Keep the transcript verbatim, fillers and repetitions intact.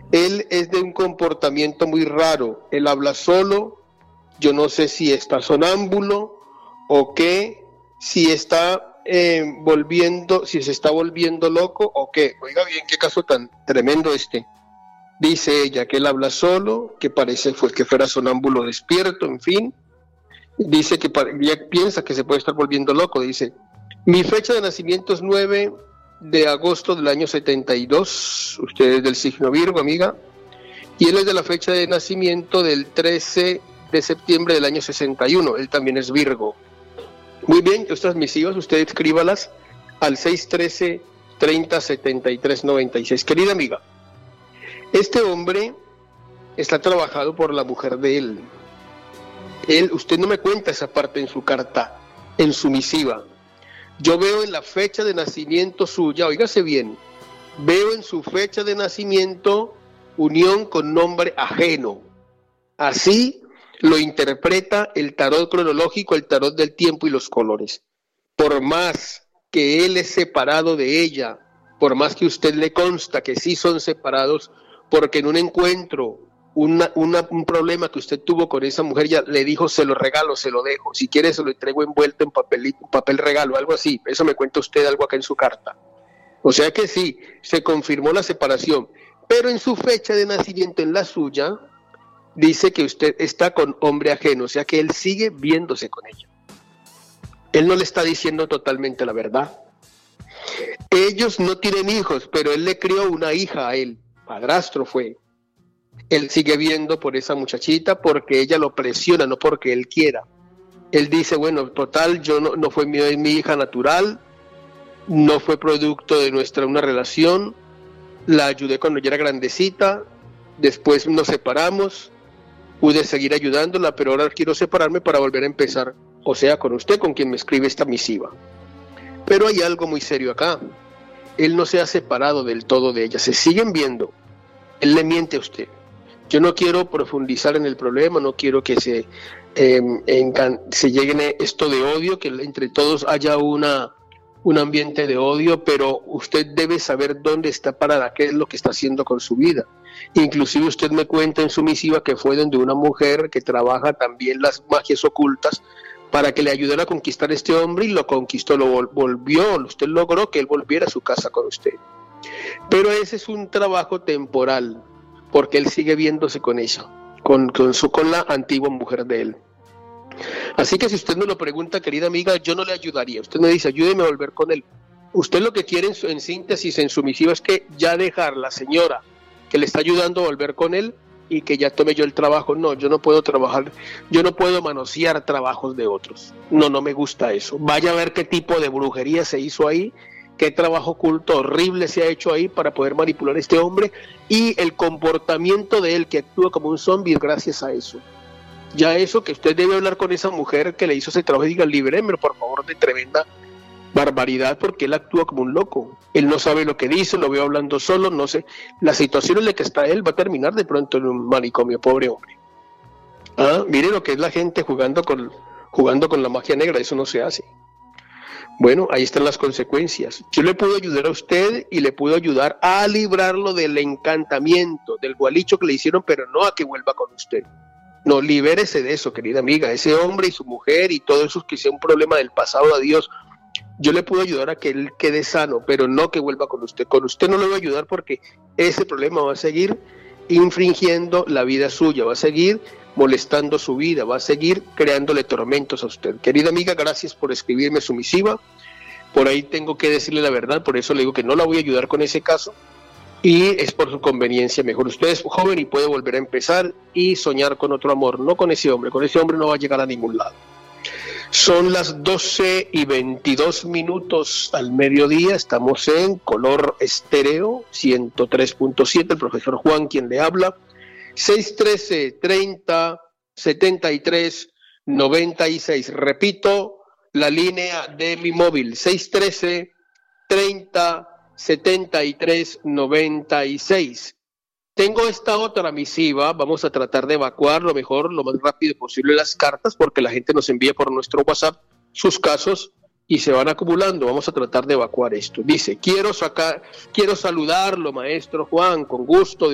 Él es de un comportamiento muy raro, él habla solo, yo no sé si está sonámbulo o qué, si está eh, volviendo, si se está volviendo loco o qué. Oiga bien, qué caso tan tremendo este. Dice ella que él habla solo, que parece fue que fuera sonámbulo despierto, en fin. Dice que ella piensa que se puede estar volviendo loco. Dice, mi fecha de nacimiento es nueve de agosto del año setenta y dos, usted es del signo Virgo, amiga, y él es de la fecha de nacimiento del trece de septiembre del año sesenta y uno, él también es Virgo. Muy bien, estas misivas usted escríbalas al seis uno tres, treinta, setenta y tres, noventa y seis. Querida amiga, este hombre está trabajado por la mujer de él. Él, usted no me cuenta esa parte en su carta, en su misiva. Yo veo en la fecha de nacimiento suya, oígase bien, veo en su fecha de nacimiento unión con nombre ajeno. Así lo interpreta el tarot cronológico, el tarot del tiempo y los colores. Por más que él es separado de ella, por más que a usted le consta que sí son separados, porque en un encuentro, una, una, un problema que usted tuvo con esa mujer, ya le dijo, se lo regalo, se lo dejo, si quiere se lo entrego envuelto en papel, papel regalo, algo así. Eso me cuenta usted algo acá en su carta. O sea que sí, se confirmó la separación, pero en su fecha de nacimiento, en la suya, dice que usted está con hombre ajeno, o sea que él sigue viéndose con ella. Él no le está diciendo totalmente la verdad. Ellos no tienen hijos, pero él le crió una hija a él, padrastro fue. Él sigue viendo por esa muchachita porque ella lo presiona, no porque él quiera. Él dice, bueno, total, yo no, no fue mi, mi hija natural, no fue producto de nuestra una relación, la ayudé cuando yo era grandecita, después nos separamos, pude seguir ayudándola, pero ahora quiero separarme para volver a empezar, o sea, con usted, con quien me escribe esta misiva. Pero hay algo muy serio acá. Él no se ha separado del todo de ella, se siguen viendo. Él le miente a usted. Yo no quiero profundizar en el problema, no quiero que se, eh, encan- se llegue esto de odio, que entre todos haya una, un ambiente de odio, pero usted debe saber dónde está parada, qué es lo que está haciendo con su vida. Inclusive usted me cuenta en su misiva que fue donde una mujer que trabaja también las magias ocultas para que le ayudara a conquistar a este hombre, y lo conquistó, lo vol- volvió, usted logró que él volviera a su casa con usted. Pero ese es un trabajo temporal, porque él sigue viéndose con ella, con, con, su, con la antigua mujer de él. Así que si usted me lo pregunta, querida amiga, yo no le ayudaría. Usted me dice, ayúdeme a volver con él. Usted lo que quiere en, su, en síntesis, en su misiva, es que ya dejar la señora que le está ayudando a volver con él y que ya tome yo el trabajo. No, yo no puedo trabajar, yo no puedo manosear trabajos de otros. No, no me gusta eso. Vaya a ver qué tipo de brujería se hizo ahí, qué trabajo oculto horrible se ha hecho ahí para poder manipular a este hombre, y el comportamiento de él que actúa como un zombie gracias a eso. Ya eso, que usted debe hablar con esa mujer que le hizo ese trabajo y diga, librémelo por favor de tremenda barbaridad, porque él actúa como un loco. Él no sabe lo que dice, lo veo hablando solo, no sé. La situación en la que está él va a terminar de pronto en un manicomio, pobre hombre. Ah, mire lo que es la gente jugando con, jugando con la magia negra, eso no se hace. Bueno, ahí están las consecuencias. Yo le puedo ayudar a usted y le puedo ayudar a librarlo del encantamiento, del gualicho que le hicieron, pero no a que vuelva con usted. No, libérese de eso, querida amiga. Ese hombre y su mujer y todo eso que sea un problema del pasado, adiós. Yo le puedo ayudar a que él quede sano, pero no que vuelva con usted. Con usted no le voy a ayudar porque ese problema va a seguir infringiendo la vida suya, va a seguir molestando su vida, va a seguir creándole tormentos a usted. Querida amiga, gracias por escribirme su misiva. Por ahí tengo que decirle la verdad, por eso le digo que no la voy a ayudar con ese caso, y es por su conveniencia mejor. Usted es joven y puede volver a empezar y soñar con otro amor, no con ese hombre. Con ese hombre no va a llegar a ningún lado. Son las doce y veintidós minutos al mediodía, estamos en Color Estéreo ciento tres punto siete, el profesor Juan quien le habla. Seis uno tres, treinta, setenta y tres, noventa y seis. Repito, la línea de mi móvil, seis uno tres, treinta, setenta y tres, noventa y seis. Tengo esta otra misiva, vamos a tratar de evacuar lo mejor, lo más rápido posible las cartas, porque la gente nos envía por nuestro WhatsApp sus casos y se van acumulando. Vamos a tratar de evacuar esto. Dice, quiero sacar, quiero saludarlo, maestro Juan, con gusto.